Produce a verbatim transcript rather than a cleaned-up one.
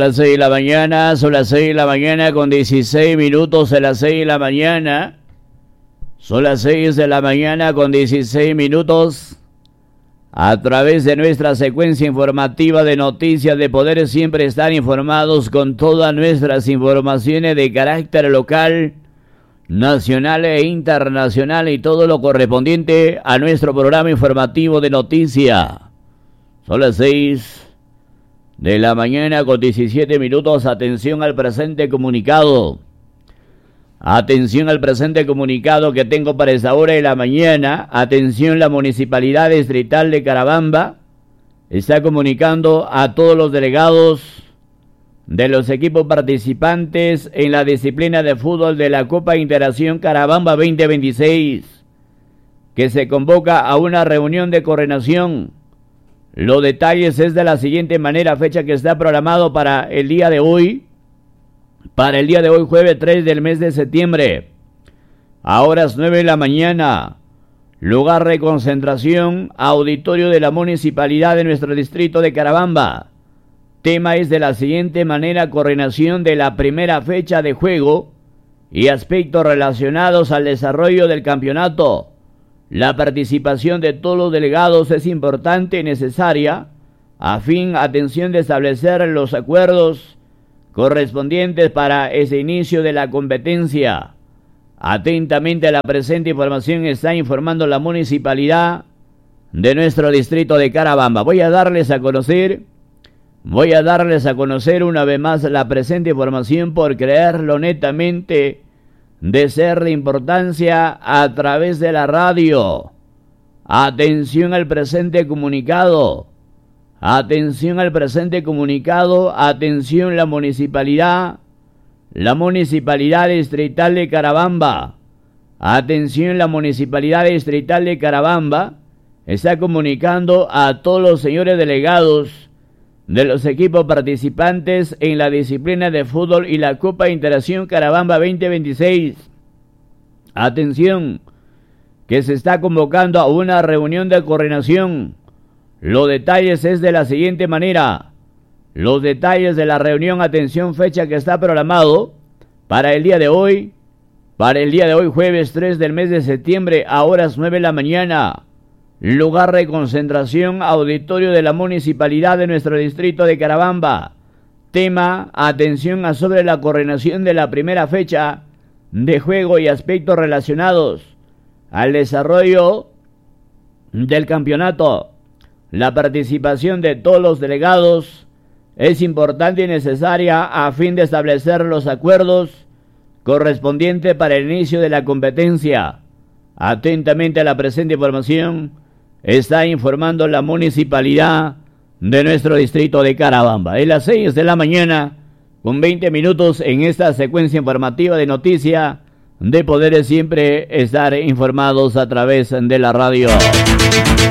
las seis de la mañana, son las seis de la mañana con dieciséis minutos, a las seis de la mañana. Son las seis de la mañana con dieciséis minutos. A través de nuestra secuencia informativa de noticias de poder siempre estar informados con todas nuestras informaciones de carácter local, nacional e internacional y todo lo correspondiente a nuestro programa informativo de noticias. Son las seis de la mañana con diecisiete minutos. Atención al presente comunicado. Atención al presente comunicado que tengo para esta hora de la mañana. Atención, la Municipalidad Distrital de Carabamba está comunicando a todos los delegados de los equipos participantes en la disciplina de fútbol de la Copa Integración Carabamba veinte veintiséis que se convoca a una reunión de coordinación. Los detalles es de la siguiente manera, fecha que está programado para el día de hoy, para el día de hoy, jueves tres del mes de septiembre, a horas nueve de la mañana, lugar de concentración, auditorio de la municipalidad de nuestro distrito de Carabamba. Tema es de la siguiente manera, coordinación de la primera fecha de juego y aspectos relacionados al desarrollo del campeonato. La participación de todos los delegados es importante y necesaria a fin, atención, de establecer los acuerdos correspondientes para ese inicio de la competencia. Atentamente a la presente información está informando la municipalidad de nuestro distrito de Carabamba. Voy a darles a conocer, voy a darles a conocer una vez más la presente información por creerlo netamente de ser de importancia a través de la radio. Atención al presente comunicado. Atención al presente comunicado. Atención la municipalidad. La municipalidad distrital de Carabamba. Atención la municipalidad distrital de Carabamba. Está comunicando a todos los señores delegados de los equipos participantes en la disciplina de fútbol y la Copa Integración Carabamba veinte veintiséis. Atención, que se está convocando a una reunión de coordinación. Los detalles es de la siguiente manera. Los detalles de la reunión, atención, fecha que está programado para el día de hoy, para el día de hoy, jueves tres del mes de septiembre, a horas nueve de la mañana. Lugar de concentración, auditorio de la municipalidad de nuestro distrito de Carabamba. Tema, atención a sobre la coordinación de la primera fecha de juego y aspectos relacionados al desarrollo del campeonato. La participación de todos los delegados es importante y necesaria a fin de establecer los acuerdos correspondientes para el inicio de la competencia. Atentamente a la presente información está informando la municipalidad de nuestro distrito de Carabamba. Es las seis de la mañana con veinte minutos en esta secuencia informativa de noticia de poder siempre estar informados a través de la radio.